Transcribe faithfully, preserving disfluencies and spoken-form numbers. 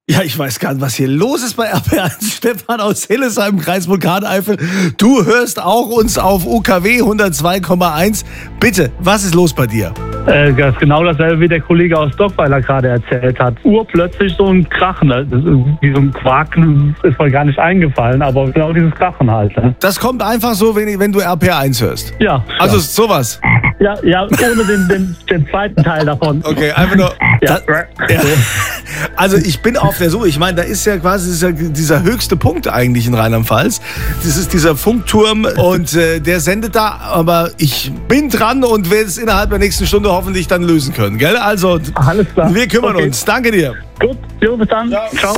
Ja, ich weiß gar nicht, was hier los ist bei R P eins. Stefan aus Hillesheim, Kreis Vulkaneifel. Du hörst auch uns auf U K W hundertzwei Komma eins. Bitte, was ist los bei dir? Äh, das ist genau dasselbe, wie der Kollege aus Dockweiler gerade erzählt hat. Urplötzlich so ein Krachen, das ist wie so ein Quaken, ist mir gar nicht eingefallen, aber genau dieses Krachen halt. Ne? Das kommt einfach so, wenn, wenn du R P eins hörst? Ja. Also ja. sowas? Ja, ja, ohne den, den, den zweiten Teil davon. Okay, einfach nur... Ja. Da, ja. Also ich bin auf der Suche. Ich meine, da ist ja quasi dieser, dieser höchste Punkt eigentlich in Rheinland-Pfalz. Das ist dieser Funkturm und äh, der sendet da, aber ich bin dran und werde es innerhalb der nächsten Stunde hoffentlich dann lösen können, gell? Also, alles klar. Wir kümmern okay. uns. Danke dir. Gut, jo, bis dann. Ja. Ciao.